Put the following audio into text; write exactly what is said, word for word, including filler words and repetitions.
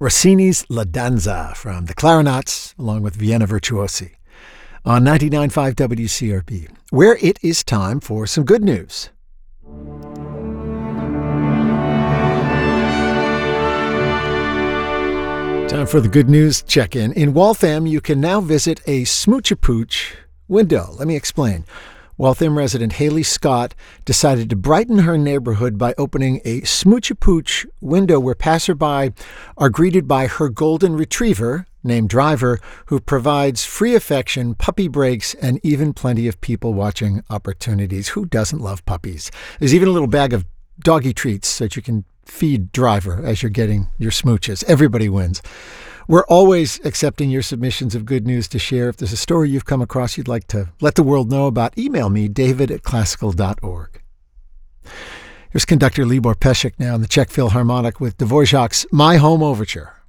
Rossini's La Danza from the Clarinets, along with Vienna Virtuosi, on ninety-nine point five W C R P, where it is time for some good news. Time for the good news check-in. In Waltham, you can now visit a Smooch-a-Pooch window. Let me explain. Waltham resident Haley Scott decided to brighten her neighborhood by opening a Smooch-a-Pooch window where passerby are greeted by her golden retriever, named Driver, who provides free affection, puppy breaks, and even plenty of people-watching opportunities. Who doesn't love puppies? There's even a little bag of doggy treats so that you can feed Driver as you're getting your smooches. Everybody wins. We're always accepting your submissions of good news to share. If there's a story you've come across you'd like to let the world know about, email me, david at classical dot org. Here's conductor Libor Pesek now in the Czech Philharmonic with Dvorak's My Home Overture.